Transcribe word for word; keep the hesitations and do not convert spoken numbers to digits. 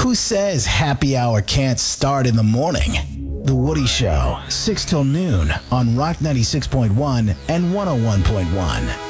Who says happy hour can't start in the morning? The Woody Show, six till noon on Rock ninety-six point one and one oh one point one.